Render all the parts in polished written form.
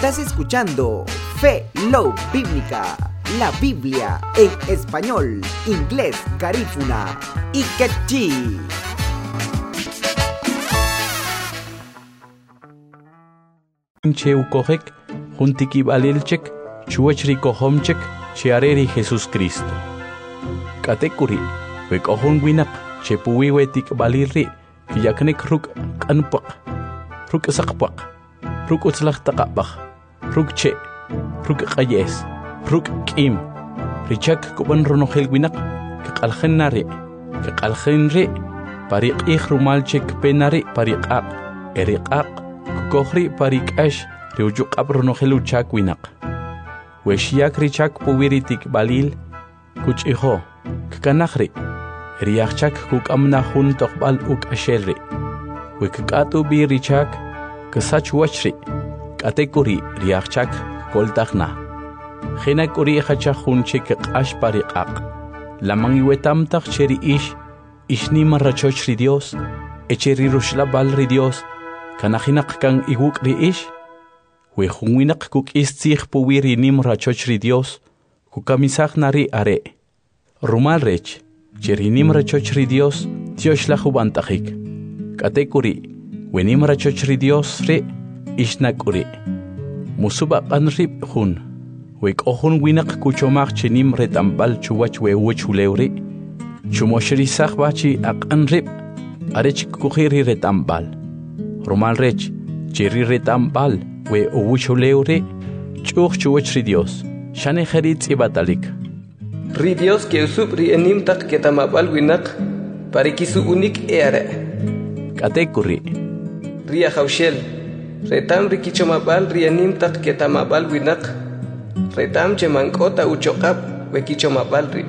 Estás escuchando Fe Love Bíblica, la Biblia en español, inglés, garífuna y quechí. Che ukojek, juntiki balilchek, chuachri kohomchek, cheareri Jesús Cristo. Katekuri, wekohon winak, che puwiwetik balirri, yaknek ruk kanpak, ruk sakpak, ruk utzlak takapach, ruk che, ruk kayes, ruk kim, richak kuban ronogel winak, kakalchen nari, kakalchen ri, parik ich rumalchek penari, parikak, erikak, Kohri parik ash riujuk abrono heluchak winak. Weshiak richak puwiritik balil kuch iho kanachri riachak kuk amna hun tokbal uk ashelri. Wekatu bi richak kasach wachri katekuri riachak koltakna. Hina kuri hachak hun chek ash parikak. Lamang iwetam tak cheri ishni marrachochri Dios echeri rushla balri Dios. Kanahinak kang iguk riish, we hunginak kuk istzich puwiri nim rachochri Dios, kukamisak nari are. Rumal rech, cherinim rachochri Dios, Dios la hubantajik. Katekuri, we nim rachochri Dios re, ishnakuri. Musubak anrip hun, we kohun winak kuchomak chenim retambal chuwach we uchuleuri, chumoshri sakbachi ak anrip, arech kuhiri retambal. Romal rech, cheri retambal, we uwuchuleure, chuchri Dios, shane herit ibatalik. Ri Dios que usub ri enim tak ketamabal winak, parikisu unik eare. Katekuri. Ria haushel, retam rikichomabal ri enim tak ketamabal winak, retam chemankota uchokap, we kichomabal ri.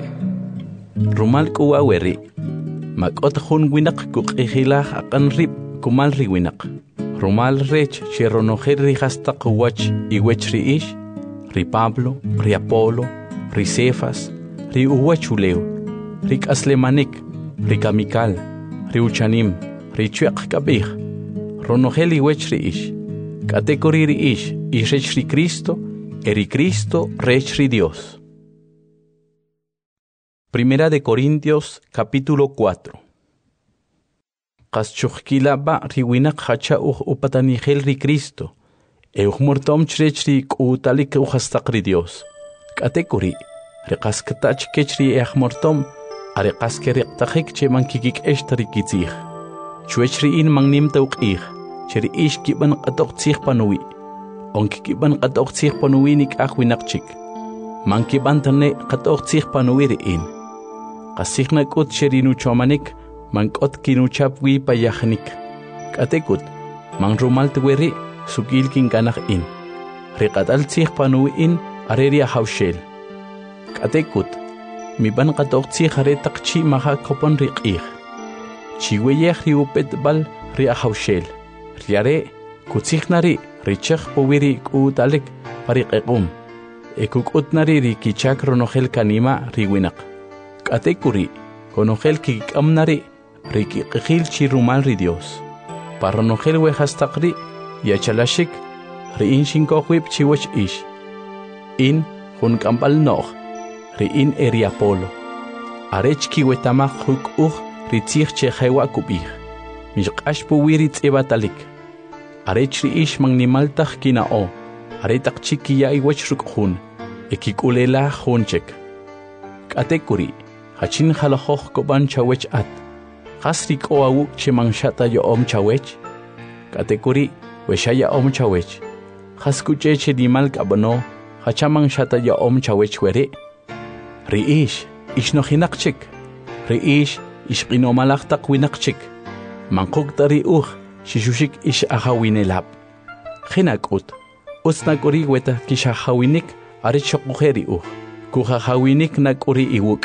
Rumal kuwaweri, makot hun winak kuk ihilah akan rip. Kumal riwinak. Rumal rech cheronojer rihasta kuwach iwech riish, ri Pablo, ri Apolo, ri Cefas, ri uwachuleu, ri aslemanik, ri kamikal, ri uchanim, ri chuek kabih, ronogel iwech riish, katekori riish, ishech ri Cristo, eri Cristo rech ri Dios. Primera de Corintios, capítulo 4. Qaschukhkila ba riwinak hacha upatanigel ri Cristo. Mortom chrechri utalik uhastaqri Dios. Katekuri, reqaskatach kechri mortom, areqaskeri taqik che mankikik eshtari kitzih. Chuechri in mangnim tauqih, cheri ish kiban qatoqtzih panui. Onkikiban qatoqtzih panui nik ahwinakchik. Mankiban tane qatoqtzih panui in. Qasihna kut cheri nuchomanik, Mankot kinuchap wi payahnik. Katekut, mang rumal tuweri, sugil kin kanach in. Rikatal tsih panu in, areria haushel. Katekut, mi ban katok tsih aretak chi maha kopon rikih. Chiweyeh riupet bal ria haushel. Riare, kutsih nari, richach powiri kuutalik pariqequm. Ekukut nari rikichak ronogel kanima riwinak. Katekuri, konogel kikam nari, Riki qil chirumal ri Dios. Parronogel we hastaqri, yachalashik, ri in shinkohwip chiwach ish. In hun kampal nog, ri in eri Apolo. Arech kiwetamak huk ri tzich chehewa kubih. Mishqash puwirit ebatalik. Arech ri ish magnimaltach kinao. Aretak chiki ya iwach rukhun. Ekikulela hunchek. Katekuri, hachin halahoch koban chawech at. Qasrik oawu chemangshata yo om chawech. Katekuri weshaya om chawech. Qaskuche chedimal kabano hachamang shata yo om chawech were. Riish ishnohinakchik. Riish ishqinomalaqtaq winakchik. Manquk tari shishushik ish ahawinelab. Khinakut usnakuri weta kishahawinik arichoqujeri kuhahawinik nakuri iwuk.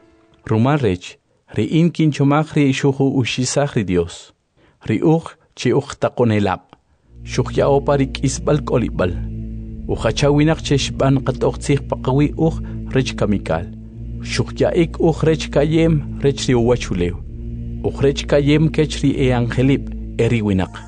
Rumarech Riin kinchomagri shuhu ushisagri Dios. Riuch chiuch takonelab. Shukhya oparik isbal kolibal. Uhachawinak cheshban qatoqtzih paqawi rech kamikal. Shukhya ik rech kayem rech riuachuleu. Rech kayem kechri angelip eriwinak.